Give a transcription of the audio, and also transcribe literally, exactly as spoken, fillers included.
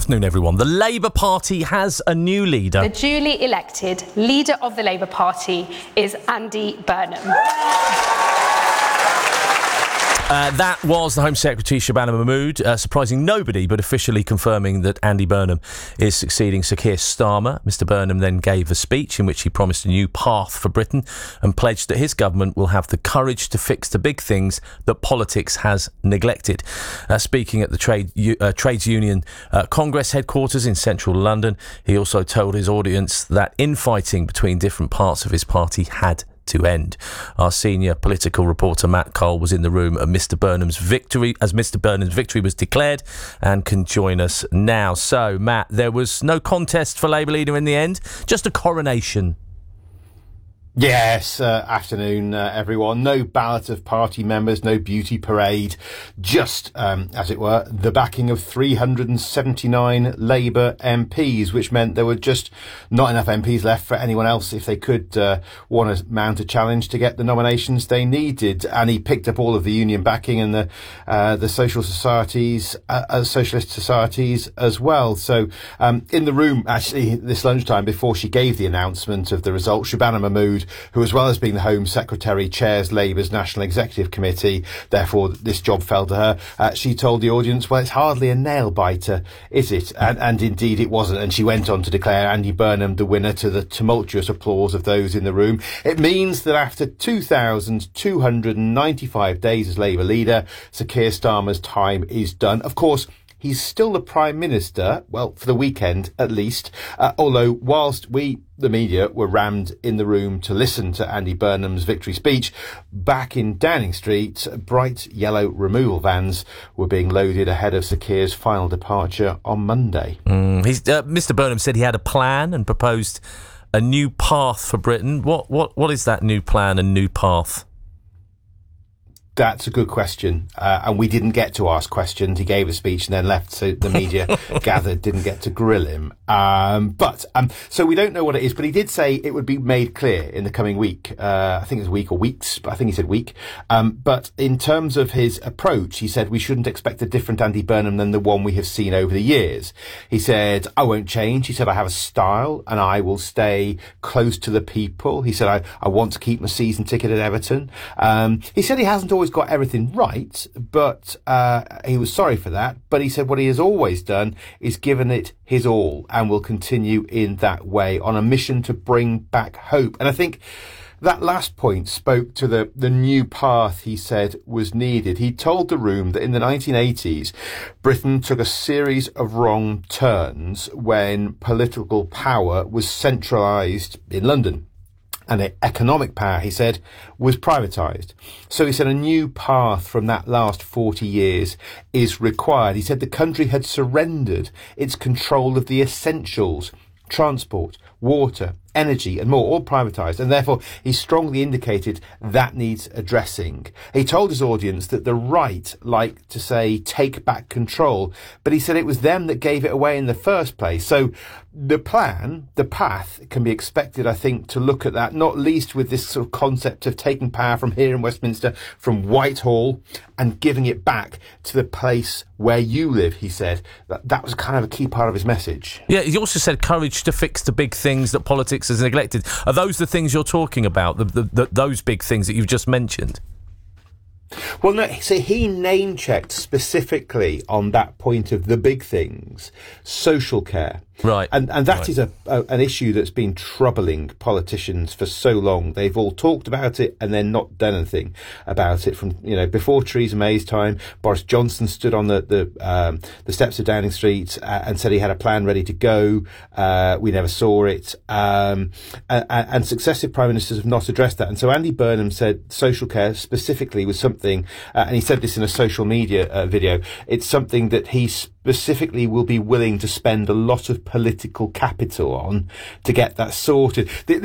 afternoon, everyone. The Labour Party has a new leader. The duly elected leader of the Labour Party is Andy Burnham. Uh, that was the Home Secretary, Shabana Mahmood, uh, surprising nobody, but officially confirming that Andy Burnham is succeeding Sir Keir Starmer. Mister Burnham then gave a speech in which he promised a new path for Britain and pledged that his government will have the courage to fix the big things that politics has neglected. Uh, speaking at the trade uh, Trades Union uh, Congress headquarters in central London, he also told his audience that infighting between different parts of his party had to end. Our senior political reporter Matt Cole was in the room at Mister Burnham's victory as Mister Burnham's victory was declared and can join us now. So, Matt, there was no contest for Labour leader in the end, just a coronation. Yes, uh, afternoon, uh, everyone. No ballot of party members, no beauty parade, just, um, as it were, the backing of three hundred seventy-nine Labour M Ps, which meant there were just not enough M Ps left for anyone else if they could uh, want to mount a challenge to get the nominations they needed. And he picked up all of the union backing and the uh, the social societies, uh, uh, socialist societies as well. So um, in the room, actually, this lunchtime, before she gave the announcement of the result, Shabana Mahmood, who, as well as being the Home Secretary, chairs Labour's National Executive Committee, therefore this job fell to her. Uh, she told the audience, well, it's hardly a nail-biter, is it? And, and indeed it wasn't. And she went on to declare Andy Burnham the winner to the tumultuous applause of those in the room. It means that after two thousand two hundred ninety-five days as Labour leader, Sir Keir Starmer's time is done. Of course, he's still the Prime Minister, well, for the weekend at least, uh, although whilst we, the media, were rammed in the room to listen to Andy Burnham's victory speech, back in Downing Street, bright yellow removal vans were being loaded ahead of Sir Keir's final departure on Monday. Mm, he's, uh, Mister Burnham said he had a plan and proposed a new path for Britain. What, what, what is that new plan and new path? That's a good question. Uh, and we didn't get to ask questions. He gave a speech and then left, so the media gathered didn't get to grill him. Um, but, um, so we don't know what it is, but he did say it would be made clear in the coming week. Uh, I think it was week or weeks, but I think he said week. Um, but in terms of his approach, he said we shouldn't expect a different Andy Burnham than the one we have seen over the years. He said, I won't change. He said, I have a style and I will stay close to the people. He said, I, I want to keep my season ticket at Everton. Um, he said he hasn't always got everything right, but uh, he was sorry for that. But he said what he has always done is given it his all and will continue in that way on a mission to bring back hope. And I think that last point spoke to the, the new path he said was needed. He told the room that in the nineteen eighties, Britain took a series of wrong turns when political power was centralised in London. And economic power, he said, was privatised. So he said a new path from that last forty years is required. He said the country had surrendered its control of the essentials, transport, water, energy and more, all privatised, and therefore he strongly indicated that needs addressing. He told his audience that the right like to say take back control, but he said it was them that gave it away in the first place. So the plan, the path can be expected, I think, to look at that, not least with this sort of concept of taking power from here in Westminster, from Whitehall, and giving it back to the place where you live, he said. That, that was kind of a key part of his message. Yeah, he also said courage to fix the big things that politics has neglected. Are those the things you're talking about, the, the, the, those big things that you've just mentioned? Well, no, so he name-checked specifically on that point of the big things, social care. Right. And and that right. is a, a an issue that's been troubling politicians for so long. They've all talked about it and then not done anything about it. From, you know, before Theresa May's time, Boris Johnson stood on the the, um, the steps of Downing Street uh, and said he had a plan ready to go. Uh, we never saw it. Um, and, and successive prime ministers have not addressed that. And so Andy Burnham said social care specifically was something, uh, and he said this in a social media uh, video, it's something that he specifically will be willing to spend a lot of political capital on to get that sorted. The,